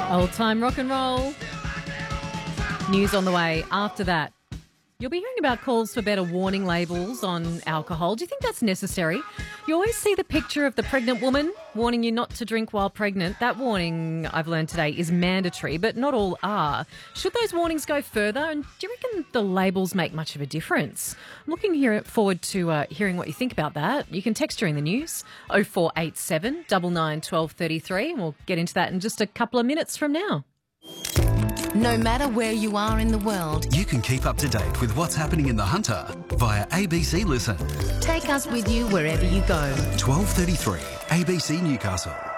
Old time rock and roll. News on the way after that. You'll be hearing about calls for better warning labels on alcohol. Do you think that's necessary? You always see the picture of the pregnant woman warning you not to drink while pregnant. That warning, I've learned today, is mandatory, but not all are. Should those warnings go further? And do you reckon the labels make much of a difference? I'm looking forward to hearing what you think about that. You can text during the news, 0487 99 12 33, and we'll get into that in just a couple of minutes from now. No matter where you are in the world, you can keep up to date with what's happening in the Hunter via ABC Listen. take us with you wherever you go. 12:33 ABC Newcastle.